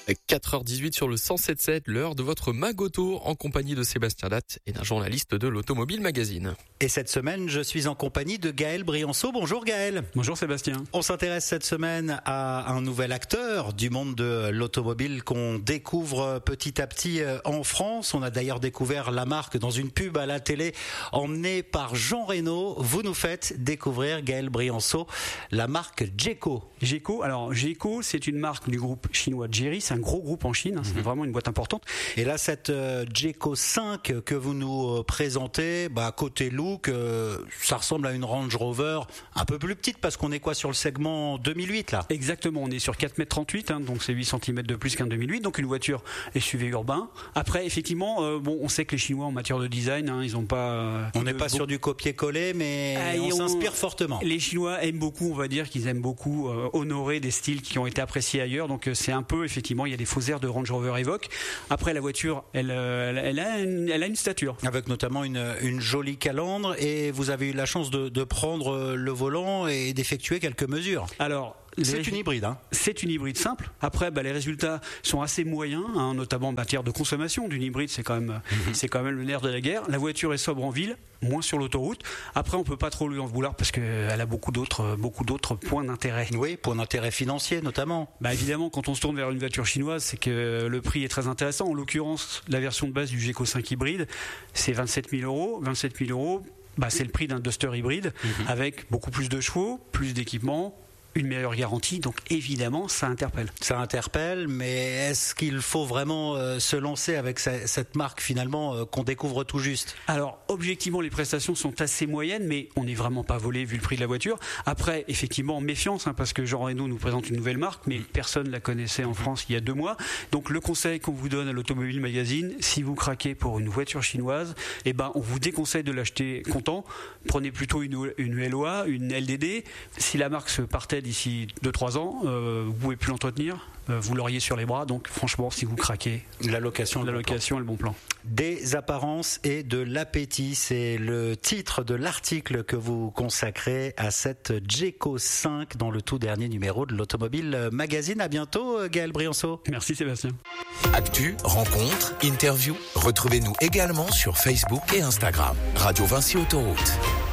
4h18 sur le 107.7, l'heure de votre Magoto en compagnie de Sébastien Datte et d'un journaliste de l'Automobile Magazine. Et cette semaine, je suis en compagnie de Gaël Brianceau. Bonjour Gaël. Bonjour Sébastien. On s'intéresse cette semaine à un nouvel acteur du monde de l'automobile qu'on découvre petit à petit en France. On a d'ailleurs découvert la marque dans une pub à la télé emmenée par Jean Reno. Vous nous faites découvrir, Gaël Brianceau, la marque Jeco. Jeco, c'est une marque du groupe chinois Chery. C'est un gros groupe en Chine, c'est vraiment une boîte importante. Et là, cette Jeco 5 que vous nous présentez, côté look, ça ressemble à une Range Rover un peu plus petite parce qu'on est sur le segment 2008 là. Exactement, on est sur 4,38 m, donc c'est 8 cm de plus qu'un 2008, donc une voiture SUV urbain. Après, effectivement, on sait que les Chinois en matière de design, ils ont pas... on n'est pas sur du copier-coller, mais on s'inspire fortement. Les Chinois aiment beaucoup, on va dire qu'ils aiment beaucoup honorer des styles qui ont été appréciés ailleurs, donc c'est un peu, effectivement, il y a des faux airs de Range Rover Evoque. Après, la voiture, elle a une stature. Avec notamment une jolie calandre, et vous avez eu la chance de prendre le volant et d'effectuer quelques mesures. Alors, c'est une hybride. C'est une hybride simple. Après, les résultats sont assez moyens, notamment en matière de consommation d'une hybride. C'est quand même le nerf de la guerre. La voiture est sobre en ville, moins sur l'autoroute. Après, on peut pas trop lui en vouloir parce qu'elle a beaucoup d'autres points d'intérêt. Oui, points d'intérêt financiers notamment. Évidemment, quand on se tourne vers une voiture chinoise, c'est que le prix est très intéressant. En l'occurrence, la version de base du Jeco 5 hybride, c'est 27 000 euros. 27 000 euros, c'est le prix d'un Duster hybride avec beaucoup plus de chevaux, plus d'équipements, une meilleure garantie, donc évidemment ça interpelle. Ça interpelle, mais est-ce qu'il faut vraiment se lancer avec cette marque finalement qu'on découvre tout juste? Alors objectivement les prestations sont assez moyennes, mais on n'est vraiment pas volé vu le prix de la voiture. Après effectivement méfiance, parce que Jean Reno nous présente une nouvelle marque, mais personne ne la connaissait en France il y a 2 mois. Donc le conseil qu'on vous donne à l'Automobile Magazine, si vous craquez pour une voiture chinoise, on vous déconseille de l'acheter comptant. Prenez plutôt une LOA, une LDD. Si la marque se partait d'ici 2-3 ans, vous pouvez plus l'entretenir, vous l'auriez sur les bras, donc franchement si vous craquez, la location est le bon plan. Des apparences et de l'appétit, c'est le titre de l'article que vous consacrez à cette Jeco 5 dans le tout dernier numéro de l'Automobile Magazine. À bientôt Gaël Brianceau. Merci Sébastien. Actu, rencontres, interviews, retrouvez-nous également sur Facebook et Instagram. Radio Vinci Autoroute.